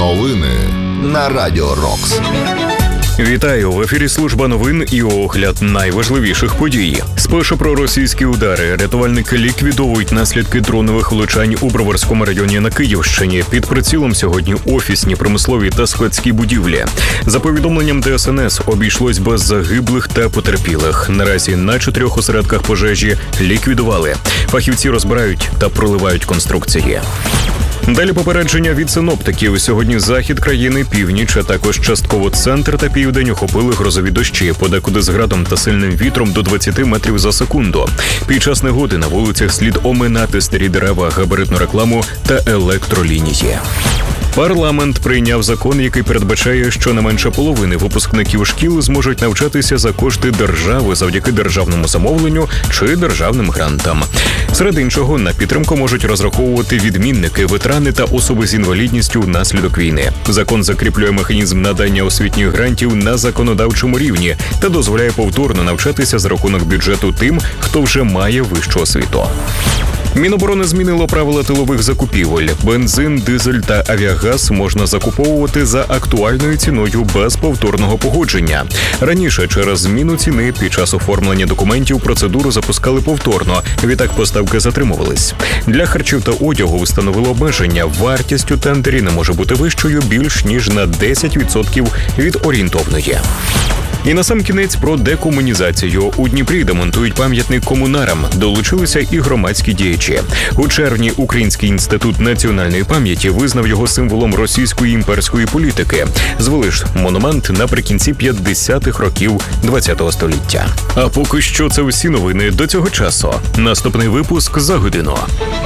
Новини на Радіо Рокс. Вітаю! В ефірі служба новин і огляд найважливіших подій. Спершу про російські удари. Рятувальники ліквідовують наслідки дронових влучань у Броварському районі на Київщині. Під прицілом сьогодні офісні, промислові та складські будівлі. За повідомленням ДСНС, обійшлось без загиблих та потерпілих. Наразі на 4 осередках пожежі ліквідували. Фахівці розбирають та проливають конструкції. Далі попередження від синоптиків. Сьогодні захід країни, північ, а також частково центр та південь охопили грозові дощі, подекуди з градом та сильним вітром до 20 метрів за секунду. Під час негоди на вулицях слід оминати старі дерева, габаритну рекламу та електролінії. Парламент прийняв закон, який передбачає, що не менше половини випускників шкіл зможуть навчатися за кошти держави завдяки державному замовленню чи державним грантам. Серед іншого, на підтримку можуть розраховувати відмінники, ветерани та особи з інвалідністю внаслідок війни. Закон закріплює механізм надання освітніх грантів на законодавчому рівні та дозволяє повторно навчатися за рахунок бюджету тим, хто вже має вищу освіту. Міноборони змінило правила тилових закупівель. Бензин, дизель та авіагаз можна закуповувати за актуальною ціною без повторного погодження. Раніше через зміну ціни під час оформлення документів процедуру запускали повторно, відтак поставки затримувались. Для харчів та одягу встановили обмеження. Вартість у тендері не може бути вищою більш ніж на 10% від орієнтовної. І насамкінець про декомунізацію. У Дніпрі демонтують пам'ятник комунарам. Долучилися і громадські діячі. У червні Український інститут національної пам'яті визнав його символом російської імперської політики. Звели ж монумент наприкінці 50-х років ХХ століття. А поки що це всі новини до цього часу. Наступний випуск за годину.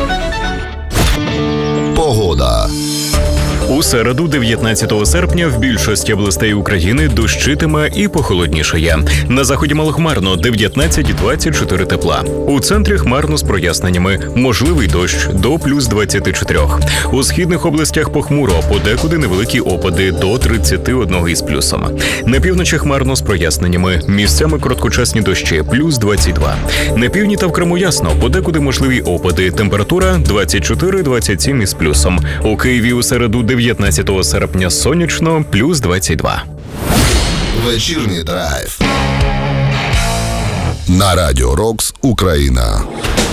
Погода. У середу, 19 серпня, в більшості областей України дощитиме і похолоднішає. На заході малохмарно, 19-24 тепла. У центрі хмарно з проясненнями. Можливий дощ до плюс 24. У східних областях похмуро, подекуди невеликі опади до 31 із плюсом. На півночі хмарно з проясненнями. Місцями короткочасні дощі, плюс 22. На півдні та в Криму ясно, подекуди можливі опади. Температура 24-27 із плюсом. У Києві у середу, 19 серпня сонячно, плюс 22. Вечірній драйв. На Радіо Рокс, Україна.